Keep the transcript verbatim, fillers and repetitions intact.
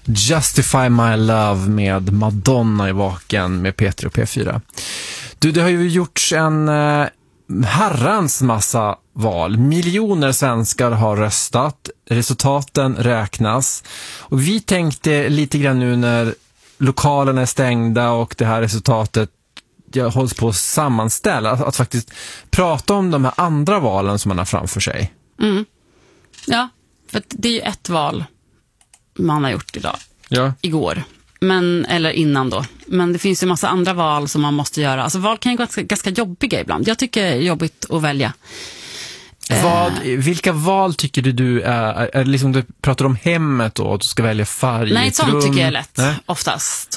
Justify My Love med Madonna i Vaken med P tre och P fyra. Du, det har ju gjorts en eh, herrans massa val. Miljoner svenskar har röstat. Resultaten räknas. Och vi tänkte lite grann nu när lokalerna är stängda och det här resultatet jag hålls på att sammanställa. Att, att faktiskt prata om de här andra valen som man har framför sig. Mm. Ja, för det är ju ett val man har gjort idag. Ja. Igår. Men, eller innan då. Men det finns ju en massa andra val som man måste göra. Alltså val kan ju vara ganska, ganska jobbiga ibland. Jag tycker det är jobbigt att välja. Vad, vilka val tycker du du är, är liksom du pratar om hemmet då, att du ska välja färg? Nej, sånt rum? tycker jag är lätt. Nej? Oftast.